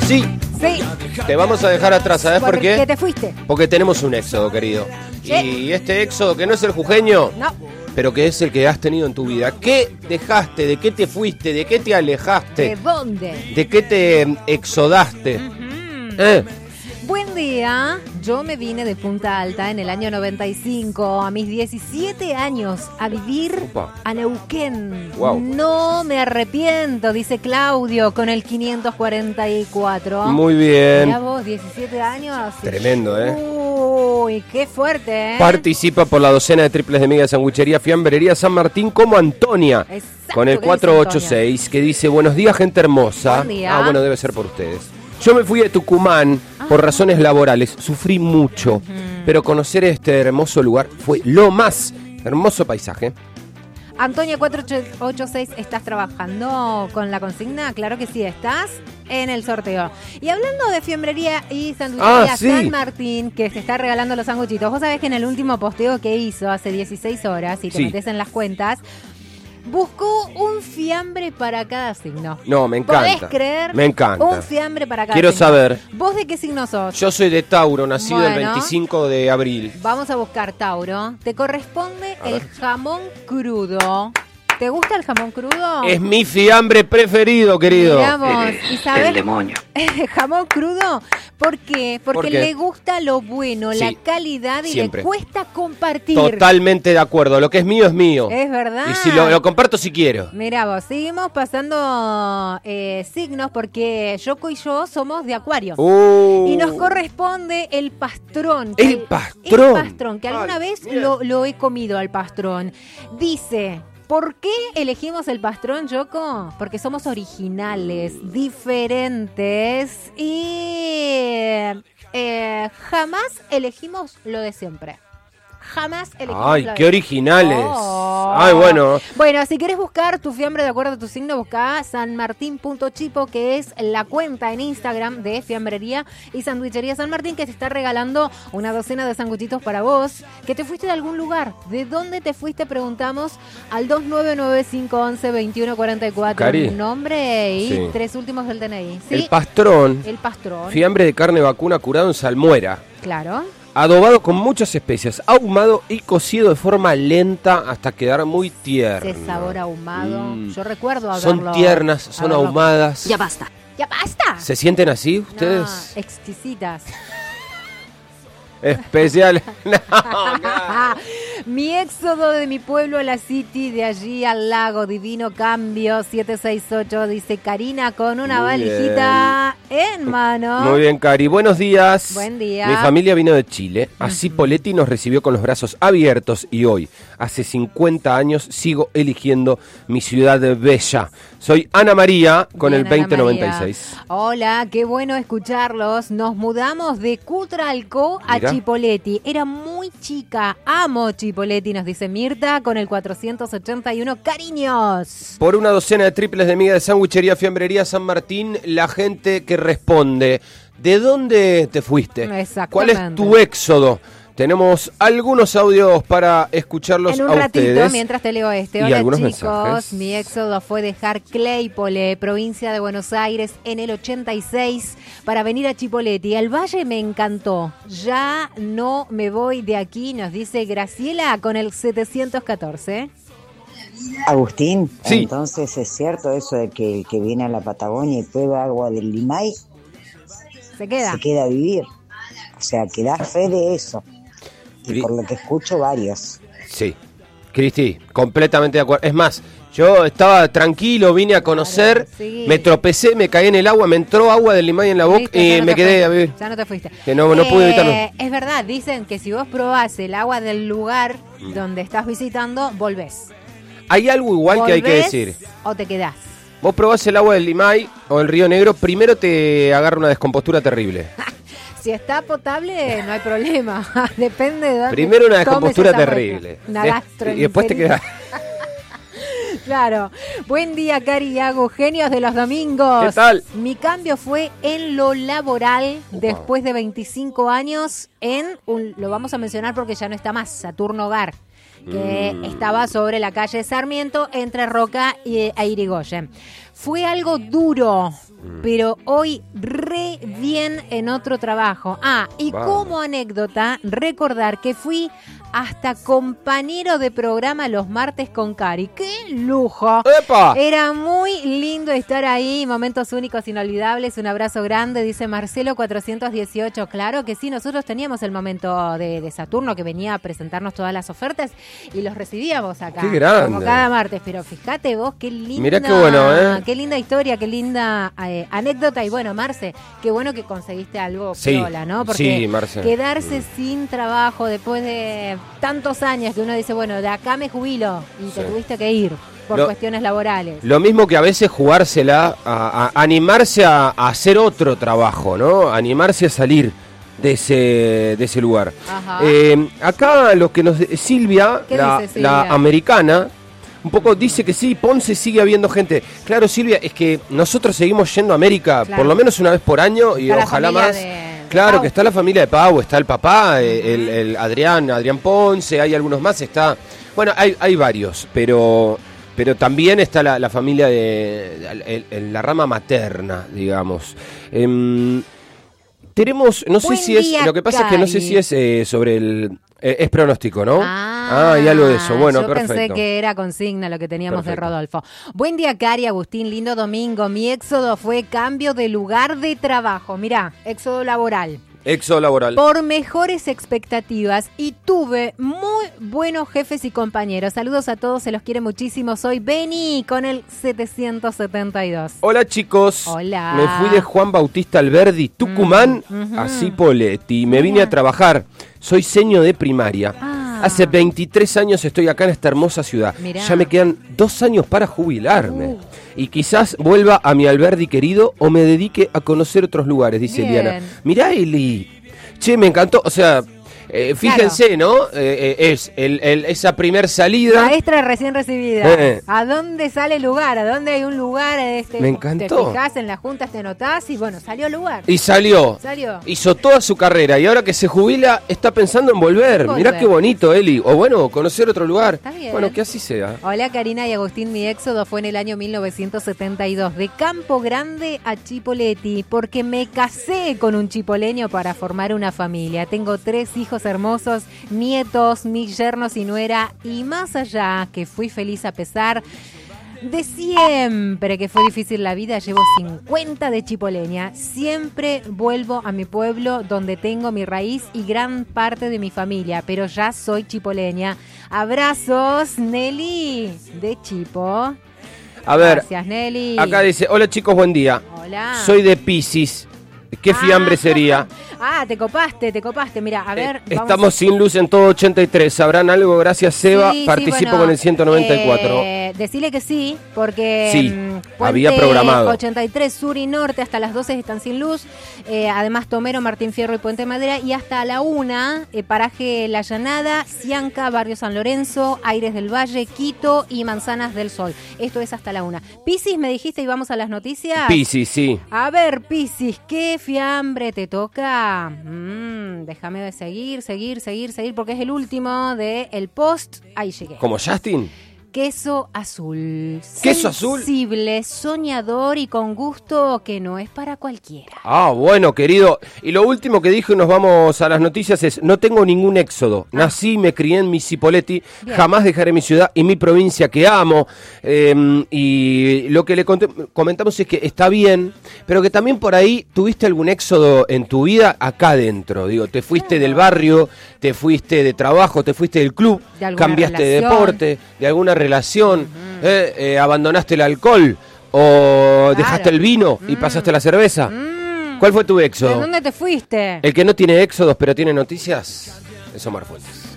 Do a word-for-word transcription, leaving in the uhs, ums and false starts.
Sí. Sí. Te vamos a dejar atrás, ¿sabes por qué? Porque te fuiste. Porque tenemos un éxodo, querido. Sí. Y este éxodo que no es el jujeño, No. pero que es el que has tenido en tu vida. ¿Qué dejaste? ¿De qué te fuiste? ¿De qué te alejaste? ¿De dónde? ¿De qué te exodaste? Uh-huh. ¿Eh? Buen día, yo me vine de Punta Alta en el año noventa y cinco, a mis diecisiete años, a vivir Opa. a Neuquén. Wow. No me arrepiento, dice Claudio, con el quinientos cuarenta y cuatro. Muy bien. Mirá vos, diecisiete años. Tremendo, ¿eh? Uy, qué fuerte, ¿eh? Participa por la docena de triples de Mega Sanguchería Fiambrería San Martín como Antonia. Exacto, Con el ¿qué cuatro dice ocho Antonia? seis que dice: buenos días, gente hermosa. Buen día. Ah, bueno, debe ser por ustedes. Yo me fui de Tucumán por razones laborales. Sufrí mucho, Ujú. pero conocer este hermoso lugar fue lo más. Hermoso paisaje. Antonia cuatro ocho seis, ¿estás trabajando con la consigna? Claro que sí, estás en el sorteo. Y hablando de fiambrería y sanduichería Ah, sí. San Martín, que se está regalando los sanguchitos, vos sabés que en el último posteo que hizo hace dieciséis horas, si te Sí. metés en las cuentas, buscó un fiambre para cada signo. No, me encanta. ¿Podés creer? Me encanta. Un fiambre para cada Quiero signo. saber. ¿Vos de qué signo sos? Yo soy de Tauro, nacido el Bueno. veinticinco de abril. Vamos a buscar Tauro. Te corresponde A el ver. jamón crudo. ¿Te gusta el jamón crudo? Es mi fiambre preferido, querido. Mirá vos, ¿y sabés? El demonio. ¿Jamón crudo? ¿Por qué? Porque ¿Por qué? le gusta lo bueno, la Sí, calidad y siempre. le cuesta compartir. Totalmente de acuerdo. Lo que es mío es mío. Es verdad. Y si lo, lo comparto si quiero. Mirá vos, seguimos pasando eh, signos porque Yoko y yo somos de Acuario. Uh. Y nos corresponde el pastrón. que El al- pastrón. El pastrón, que alguna Ay, vez bien. lo, lo he comido al pastrón. Dice, ¿por qué elegimos el pastrón, Yoko? Porque somos originales, diferentes y eh, jamás elegimos lo de siempre. Jamás elegimos Ay, lo de qué originales. Oh. Ay, bueno. Bueno, si querés buscar tu fiambre de acuerdo a tu signo, buscá sanmartin.chipo, que es la cuenta en Instagram de Fiambrería y Sanduichería San Martín, que te está regalando una docena de sanguchitos para vos. Que te fuiste de algún lugar. ¿De dónde te fuiste? Preguntamos al dos nueve nueve cinco once veintiuno cuarenta y cuatro. Cari. Nombre y Sí. tres últimos del D N I. ¿Sí? El pastrón, El pastrón. fiambre de carne vacuna curado en salmuera, Claro. adobado con muchas especias, ahumado y cocido de forma lenta hasta quedar muy tierno. Ese sabor ahumado. Mm. Yo recuerdo haberlo... Son tiernas, son haberlo- ahumadas. Ya basta. ¡Ya basta! ¿Se sienten así ustedes? No, exquisitas. Especial. No, no. Mi éxodo de mi pueblo a la city, de allí al lago, divino cambio, siete seis ocho, dice Karina con una Muy valijita en mano. Muy bien, Cari. Buenos días. Buen día. Mi familia vino de Chile. Así Poletti nos recibió con los brazos abiertos y hoy, hace cincuenta años, sigo eligiendo mi ciudad bella. Soy Ana María con Bien, el veinte noventa y Ana seis. María. Hola, qué bueno escucharlos. Nos mudamos de Cutralcó a Mira. Chipoleti. Era muy chica. Amo Chipoleti, nos dice Mirta con el cuatrocientos ochenta y uno. Cariños. Por una docena de triples de miga de Sanguichería Fiambrería San Martín, la gente que responde, ¿de dónde te fuiste? ¿Cuál es tu éxodo? Tenemos algunos audios para escucharlos En un a ratito, ustedes. mientras te leo este. Y Hola algunos chicos, mensajes. mi éxodo fue dejar Claypole, provincia de Buenos Aires, en el ochenta y seis para venir a Chipoleti. El valle me encantó. Ya no me voy de aquí, nos dice Graciela con el setecientos catorce. Agustín, Sí. entonces es cierto eso de que el que viene a la Patagonia y prueba agua del Limay Se queda. se queda a vivir. O sea, que da fe de eso. Y Cri- por lo que escucho, varios. Sí, Cristi, completamente de acuerdo. Es más, yo estaba tranquilo, vine a conocer, Claro, sí. me tropecé, me caí en el agua, me entró agua del limay en la boca Listo, y ya no me te quedé fuiste, a vivir. Ya no te fuiste. Que no- no pude evitarlo. Es verdad, dicen que si vos probás el agua del lugar donde estás visitando, volvés. Hay algo igual que hay que ¿Volvés decir. o te quedás? Vos probás el agua del Limay o el Río Negro, primero te agarra una descompostura terrible. Si está potable, no hay problema. Depende de dónde Primero una tomes descompostura esa muestra. terrible. Una ¿eh? gastroenteritis. Y después te quedás. Claro. Buen día, Cari y Hago, genios de los domingos. ¿Qué tal? Mi cambio fue en lo laboral, Upa. después de veinticinco años, en, un, lo vamos a mencionar porque ya no está más, Saturno Hogar, que Mm. estaba sobre la calle Sarmiento, entre Roca y, e Irigoyen. Fue algo duro, pero hoy re bien en otro trabajo. Ah, y wow. Como anécdota, recordar que fui hasta compañero de programa los martes con Cari. ¡Qué lujo! ¡Epa! Era muy lindo estar ahí, momentos únicos, inolvidables. Un abrazo grande, dice Marcelo cuatrocientos dieciocho. Claro que sí, nosotros teníamos el momento de, de Saturno que venía a presentarnos todas las ofertas y los recibíamos acá. ¡Qué grande! Como cada martes, pero fíjate vos, qué linda... Mirá qué bueno, ¿eh? Qué linda historia, qué linda eh, anécdota. Y bueno, Marce, qué bueno que conseguiste algo sí, piola, ¿no? Porque sí, Marce. Quedarse sin trabajo después de tantos años que uno dice, bueno, de acá me jubilo y te sí. tuviste que ir por lo, cuestiones laborales. Lo mismo que a veces jugársela, a, a animarse a, a hacer otro trabajo, ¿no? Animarse a salir de ese de ese lugar. Eh, acá lo que nos... Silvia, la, Silvia, la americana, un poco dice que sí, Ponce sigue habiendo gente. Claro, Silvia, es que nosotros seguimos yendo a América claro. por lo menos una vez por año y está ojalá más... De... Claro, Pau. Que está la familia de Pau, está el papá, uh-huh. el, el Adrián, Adrián Ponce, hay algunos más, está... Bueno, hay, hay varios, pero pero también está la, la familia de... El, el, la rama materna, digamos. Eh, tenemos, no Buen sé si es... Lo que pasa Cari. Es que no sé si es eh, sobre el... Eh, es pronóstico, ¿no? Ah, ah, y algo de eso. Bueno, yo perfecto. Pensé que era consigna lo que teníamos perfecto. De Rodolfo. Buen día, Cari, Agustín, lindo domingo. Mi éxodo fue cambio de lugar de trabajo. Mirá, éxodo laboral. Éxodo laboral. Por mejores expectativas y tuve muy buenos jefes y compañeros. Saludos a todos, se los quiere muchísimo. Soy Beni con el setecientos setenta y dos. Hola chicos. Hola. Me fui de Juan Bautista Alberdi, Tucumán, mm, uh-huh. a Cipolletti. Me vine a trabajar. Soy seño de primaria. Ah. Hace veintitrés años estoy acá en esta hermosa ciudad. Mirá. Ya me quedan dos años para jubilarme. Uh. Y quizás vuelva a mi Alberdi querido o me dedique a conocer otros lugares, dice Bien. Eliana. Mirá, Eli. Che, me encantó. O sea, eh, fíjense, claro. ¿no? Eh, eh, es el, el, esa primer salida. Maestra recién recibida. Eh. ¿A dónde sale el lugar? ¿A dónde hay un lugar? Este, me encantó. Te fijás en las juntas, te notás y bueno, salió el lugar. Y salió. Salió. Hizo toda su carrera y ahora que se jubila está pensando en volver. volver. Mirá qué bonito, Eli. O bueno, conocer otro lugar. Está bien. Bueno, que así sea. Hola, Karina y Agustín. Mi éxodo fue en el año mil novecientos setenta y dos. De Campo Grande a Chipolletti. Porque me casé con un chipoleño para formar una familia. Tengo tres hijos hermosos, nietos, mis yernos y nuera, y más allá que fui feliz a pesar de siempre que fue difícil la vida, llevo cincuenta de chipoleña, siempre vuelvo a mi pueblo donde tengo mi raíz y gran parte de mi familia, pero ya soy chipoleña. Abrazos, Nelly, de Chipo. A ver, gracias, Nelly. Acá dice, hola chicos, buen día. Hola. Soy de Piscis. ¿Qué fiambre ah, sería? Ah, te copaste, te copaste. Mira, a ver. Eh, estamos a... sin luz en todo ochenta y tres. ¿Sabrán algo? Gracias, Seba. Sí, Participo sí, bueno, con el ciento noventa y cuatro. Eh, decile que sí, porque sí, mmm, había programado. ochenta y tres sur y norte hasta las doce están sin luz. Eh, además, Tomero, Martín Fierro y Puente Madera. Y hasta la una, eh, paraje La Llanada, Cianca, Barrio San Lorenzo, Aires del Valle, Quito y Manzanas del Sol. Esto es hasta la una. Piscis, me dijiste y vamos a las noticias. Piscis, sí. A ver, Piscis, ¿qué fiambre te toca? Mm, déjame seguir, seguir, seguir, seguir, porque es el último de el post. Ahí llegué. ¿Como Justin? Queso azul. ¿Queso azul? Sensible, soñador y con gusto que no es para cualquiera. Ah, bueno, querido. Y lo último que dijo y nos vamos a las noticias es, no tengo ningún éxodo. Ah. Nací, me crié en mi Cipolletti, Bien. Jamás dejaré mi ciudad y mi provincia que amo. Eh, y lo que le comentamos es que está bien, pero que también por ahí tuviste algún éxodo en tu vida acá adentro. Digo, te fuiste claro. del barrio, te fuiste de trabajo, te fuiste del club, de cambiaste relación. de deporte, de alguna relación, uh-huh. eh, eh, abandonaste el alcohol o claro. dejaste el vino mm. y pasaste la cerveza. Mm. ¿Cuál fue tu éxodo? ¿De dónde te fuiste? El que no tiene éxodos pero tiene noticias es Omar Fuentes.